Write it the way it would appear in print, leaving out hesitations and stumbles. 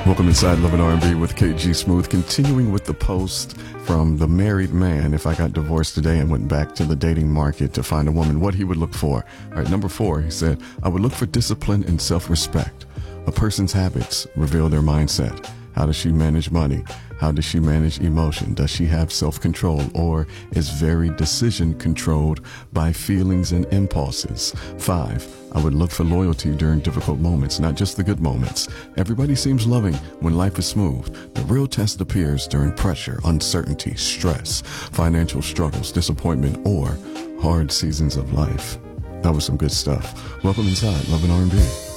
Welcome inside Love and R&B with KG Smooth. Continuing with the post from the married man. If I got divorced today and went back to the dating market to find a woman, what he would look for. All right, number 4, he said, I would look for discipline and self-respect. A person's habits reveal their mindset. How does she manage money? How does she manage emotion? Does she have self-control, or is very decision controlled by feelings and impulses? 5, I would look for loyalty during difficult moments, not just the good moments. Everybody seems loving when life is smooth. The real test appears during pressure, uncertainty, stress, financial struggles, disappointment, or hard seasons of life. That was some good stuff. Welcome inside Love and R&B.